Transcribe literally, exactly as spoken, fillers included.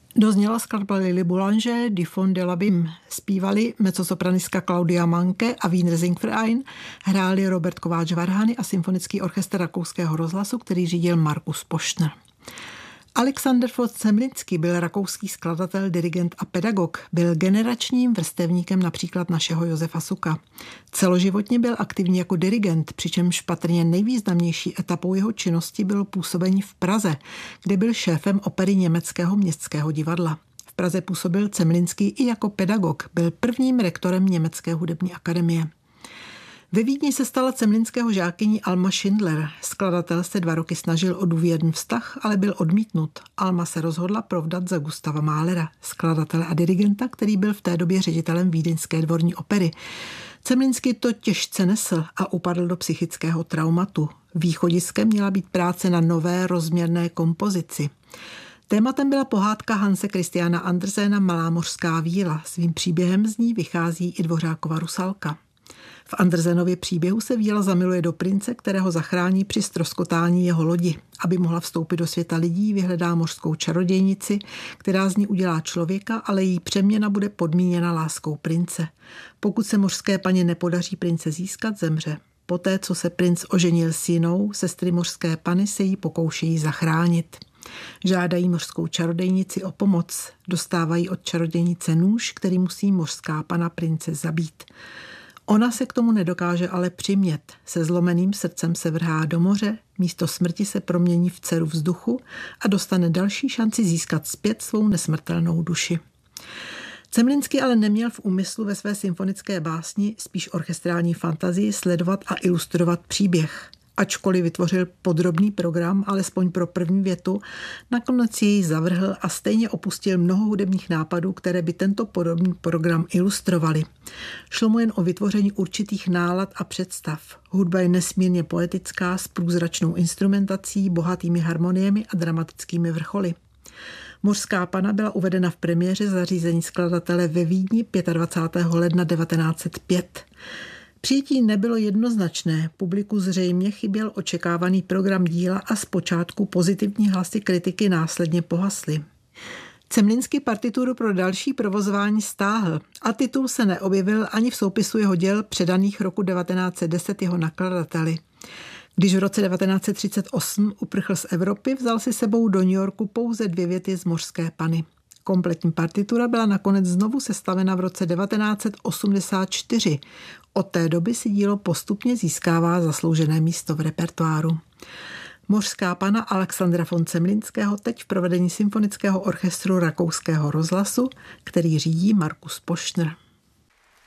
Dozněla skladba Lily Boulanger, Die von der Labim. Zpívali mezzosopranistka Claudia Manke a Wiener Singverein, hráli Robert Kováč Varhany a symfonický orchestr Rakouského rozhlasu, který řídil Markus Poštner. Alexander von Zemlinsky byl rakouský skladatel, dirigent a pedagog. Byl generačním vrstevníkem například našeho Josefa Suka. Celoživotně byl aktivní jako dirigent, přičemž patrně nejvýznamnější etapou jeho činnosti bylo působení v Praze, kde byl šéfem opery Německého městského divadla. V Praze působil Zemlinsky i jako pedagog, byl prvním rektorem Německé hudební akademie. Ve Vídni se stala Zemlinského žákyní Alma Schindler. Skladatel se dva roky snažil o důvěrný vztah, ale byl odmítnut. Alma se rozhodla provdat za Gustava Mahlera, skladatele a dirigenta, který byl v té době ředitelem Vídeňské dvorní opery. Zemlinsky to těžce nesl a upadl do psychického traumatu. Východiskem měla být práce na nové rozměrné kompozici. Tématem byla pohádka Hanse Christiana Andersena Malá mořská víla. Svým příběhem z ní vychází i Dvořákova Rusalka. V Andersenově příběhu se víla zamiluje do prince, kterého zachrání při ztroskotání jeho lodi. Aby mohla vstoupit do světa lidí, vyhledá mořskou čarodějnici, která z ní udělá člověka, ale její přeměna bude podmíněna láskou prince. Pokud se mořské paně nepodaří prince získat, zemře. Poté, co se princ oženil s jinou, sestry mořské pany se jí pokoušejí zachránit. Žádají mořskou čarodějnici o pomoc. Dostávají od čarodějnice nůž, který musí mořská pana prince zabít. Ona se k tomu nedokáže ale přimět. Se zlomeným srdcem se vrhá do moře, místo smrti se promění v dceru vzduchu a dostane další šanci získat zpět svou nesmrtelnou duši. Zemlinsky ale neměl v úmyslu ve své symfonické básni, spíš orchestrální fantazii, sledovat a ilustrovat příběh. Ačkoliv vytvořil podrobný program, alespoň pro první větu, nakonec jej zavrhl a stejně opustil mnoho hudebních nápadů, které by tento podobný program ilustrovaly. Šlo mu jen o vytvoření určitých nálad a představ. Hudba je nesmírně poetická, s průzračnou instrumentací, bohatými harmoniemi a dramatickými vrcholy. Mořská pana byla uvedena v premiéře zařízení skladatele ve Vídni dvacátého pátého ledna devatenáct set pět. Přijetí nebylo jednoznačné, publiku zřejmě chyběl očekávaný program díla a zpočátku pozitivní hlasy kritiky následně pohasly. Zemlinsky partituru pro další provozování stáhl a titul se neobjevil ani v soupisu jeho děl předaných roku devatenáct set deset jeho nakladateli. Když v roce devatenáct set třicet osm uprchl z Evropy, vzal si sebou do New Yorku pouze dvě věty z Mořské pany. Kompletní partitura byla nakonec znovu sestavena v roce devatenáct set osmdesát čtyři. Od té doby si dílo postupně získává zasloužené místo v repertoáru. Mořská pana Alexandra von Zemlinského teď v provedení symfonického orchestru Rakouského rozhlasu, který řídí Markus Poštner.